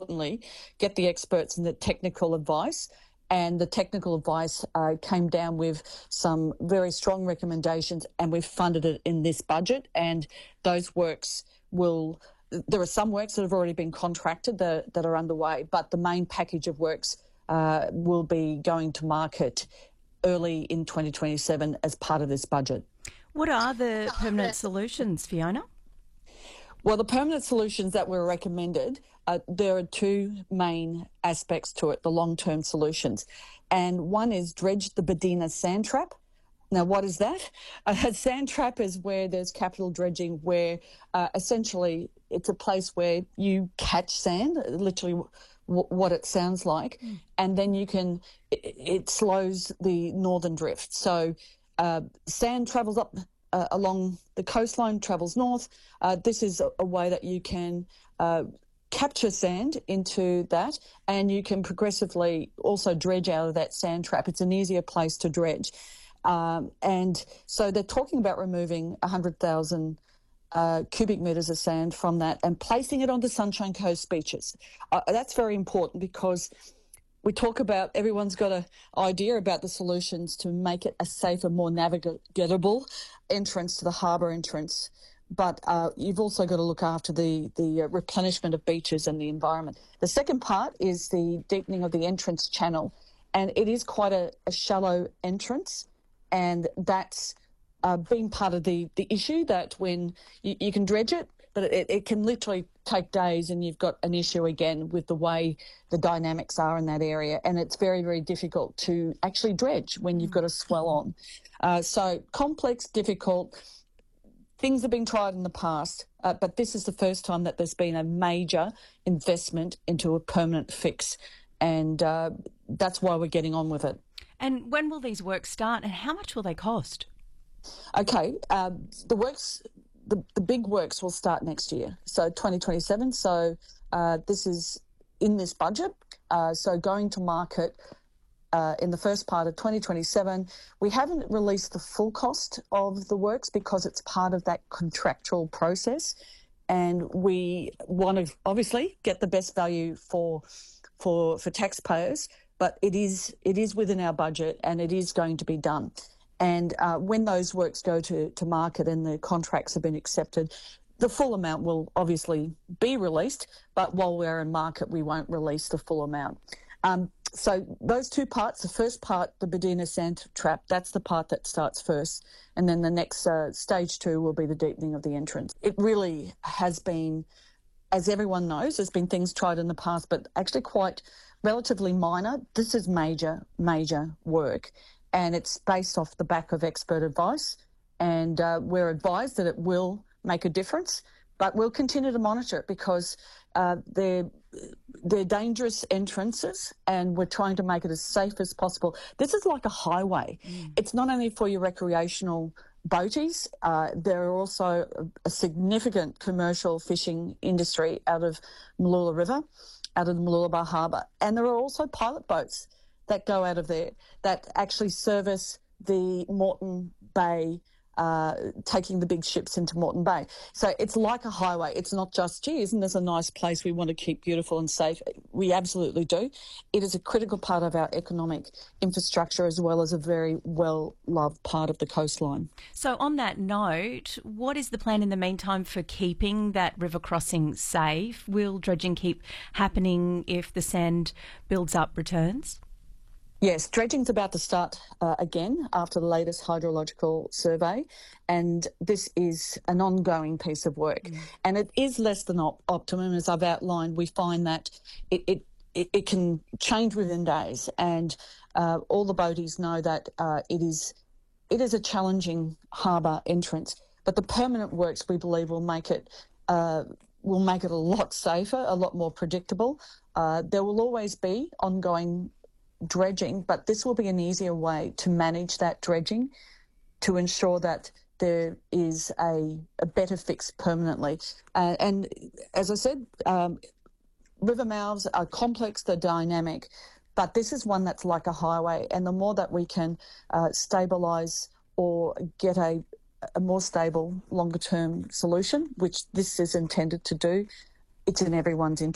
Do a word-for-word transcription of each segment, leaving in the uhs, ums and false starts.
importantly, get the experts and the technical advice. And the technical advice uh, came down with some very strong recommendations, and we've funded it in this budget. And those works will, there are some works that have already been contracted that, that are underway, but the main package of works uh, will be going to market early in twenty twenty-seven as part of this budget. What are the permanent solutions, Fiona? Well, the permanent solutions that were recommended, uh, there are two main aspects to it, the long-term solutions. And one is dredge the Badina sand trap. Now, what is that? A sand trap is where there's capital dredging, where uh, essentially it's a place where you catch sand, literally w- what it sounds like, mm. and then you can, it, it slows the northern drift. So uh, sand travels up Uh, along the coastline, travels north. Uh, this is a, a way that you can uh, capture sand into that, and you can progressively also dredge out of that sand trap. It's an easier place to dredge. Um, and so they're talking about removing one hundred thousand uh, cubic metres of sand from that and placing it onto Sunshine Coast beaches. Uh, that's very important because we talk about, everyone's got an idea about the solutions to make it a safer, more navigable entrance to the harbour entrance. But uh, you've also got to look after the, the uh, replenishment of beaches and the environment. The second part is the deepening of the entrance channel. And it is quite a, a shallow entrance. And that's uh, been part of the, the issue, that when you, you can dredge it, but it, it can literally take days and you've got an issue again with the way the dynamics are in that area. And it's very, very difficult to actually dredge when you've got a swell on. Uh, so complex, difficult. Things have been tried in the past, uh, but this is the first time that there's been a major investment into a permanent fix. And uh, that's why we're getting on with it. And when will these works start and how much will they cost? Okay, um, the works... The, the big works will start next year, so twenty twenty-seven. So uh, this is in this budget. Uh, so going to market uh, in the first part of twenty twenty-seven. We haven't released the full cost of the works because it's part of that contractual process, and we want to obviously get the best value for for for taxpayers. But it is it is within our budget, and it is going to be done. And uh, when those works go to, to market and the contracts have been accepted, the full amount will obviously be released, but while we're in market, we won't release the full amount. Um, so those two parts, the first part, the Badina sand trap, that's the part that starts first. And then the next uh, stage two will be the deepening of the entrance. It really has been, as everyone knows, there's been things tried in the past, but actually quite relatively minor. This is major, major work. And it's based off the back of expert advice, and uh, we're advised that it will make a difference, but we'll continue to monitor it because uh, they're, they're dangerous entrances, and we're trying to make it as safe as possible. This is like a highway. Mm. It's not only for your recreational boaties, uh, there are also a, a significant commercial fishing industry out of Mooloolah River, out of the Mooloolaba Harbour, and there are also pilot boats that go out of there that actually service the Moreton Bay, uh, taking the big ships into Moreton Bay. So it's like a highway. It's not just, gee, isn't this a nice place we want to keep beautiful and safe? We absolutely do. It is a critical part of our economic infrastructure as well as a very well-loved part of the coastline. So on that note, what is the plan in the meantime for keeping that river crossing safe? Will dredging keep happening if the sand builds up returns? Yes, dredging's about to start uh, again after the latest hydrological survey, and this is an ongoing piece of work. Mm. And it is less than op- optimum, as I've outlined. We find that it, it, it, it can change within days, and uh, all the boaties know that uh, it is it is a challenging harbour entrance. But the permanent works, we believe, will make it uh, will make it a lot safer, a lot more predictable. Uh, there will always be ongoing dredging, but this will be an easier way to manage that dredging to ensure that there is a, a better fix permanently. Uh, and as I said, um, river mouths are complex, they're dynamic, but this is one that's like a highway, and the more that we can uh, stabilise or get a, a more stable, longer-term solution, which this is intended to do, it's in everyone's interest.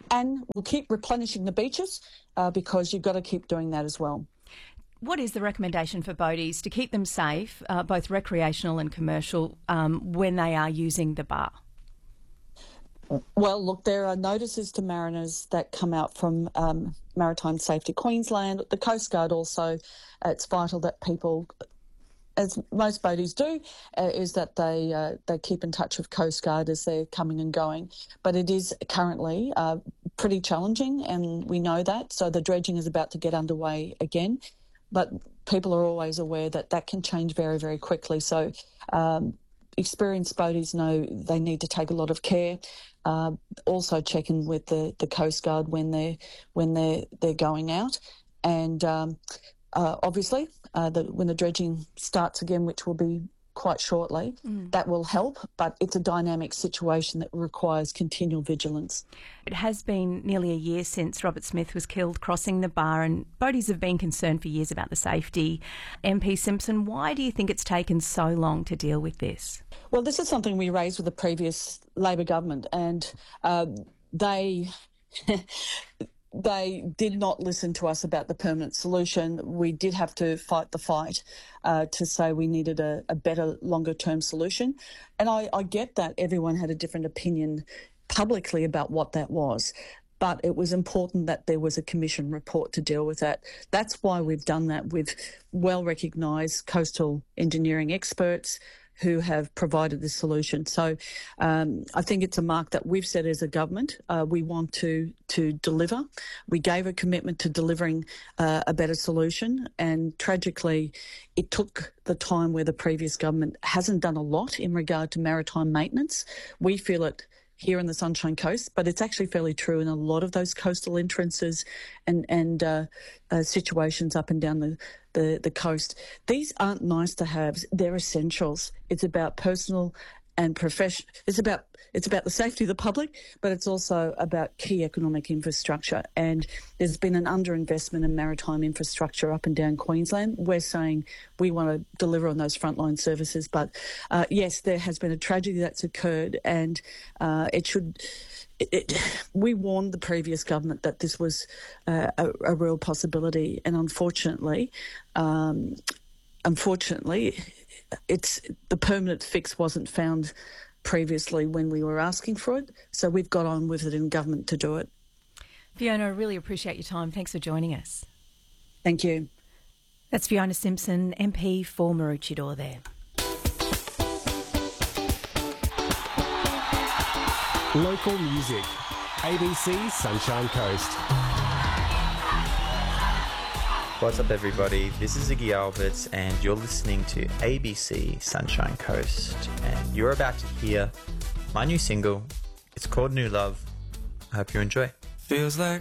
And we'll keep replenishing the beaches uh, because you've got to keep doing that as well. What is the recommendation for boaties to keep them safe, uh, both recreational and commercial, um, when they are using the bar? Well, look, there are notices to mariners that come out from um, Maritime Safety Queensland, the Coast Guard also. Uh, it's vital that people, as most boaties do, uh, is that they uh, they keep in touch with Coast Guard as they're coming and going. But it is currently uh, pretty challenging, and we know that. So the dredging is about to get underway again. But people are always aware that that can change very, very quickly. So um, experienced boaties know they need to take a lot of care. Uh, also check in with the, the Coast Guard when they're when they're they're going out, and um, uh, obviously uh, the, when the dredging starts again, which will be quite shortly, mm. that will help. But it's a dynamic situation that requires continual vigilance. It has been nearly a year since Robert Smith was killed crossing the bar, and boaties have been concerned for years about the safety. M P Simpson, why do you think it's taken so long to deal with this? Well, this is something we raised with the previous Labor government, and uh, they they did not listen to us about the permanent solution. We did have to fight the fight uh, to say we needed a, a better, longer-term solution. And I, I get that everyone had a different opinion publicly about what that was. But it was important that there was a commission report to deal with that. That's why we've done that with well-recognised coastal engineering experts who have provided this solution. So um, I think it's a mark that we've set as a government. Uh, we want to to deliver. We gave a commitment to delivering uh, a better solution, and tragically it took the time where the previous government hasn't done a lot in regard to maritime maintenance. We feel it here in the Sunshine Coast, but it's actually fairly true in a lot of those coastal entrances and, and uh, uh, situations up and down the, the, the coast. These aren't nice to haves, they're essentials. It's about personal and professional, it's about it's about the safety of the public, but it's also about key economic infrastructure. And there's been an underinvestment in maritime infrastructure up and down Queensland. We're saying we want to deliver on those frontline services, but uh, yes, there has been a tragedy that's occurred, and uh, it should. It, it, we warned the previous government that this was uh, a, a real possibility, and unfortunately, um, unfortunately, it's the permanent fix wasn't found previously when we were asking for it. So we've got on with it in government to do it. Fiona, I really appreciate your time. Thanks for joining us. Thank you. That's Fiona Simpson, M P for Maroochydore there. Local music. A B C Sunshine Coast. What's up, everybody? This is Iggy Alberts, and you're listening to A B C Sunshine Coast, and you're about to hear my new single. It's called New Love. I hope you enjoy. Feels like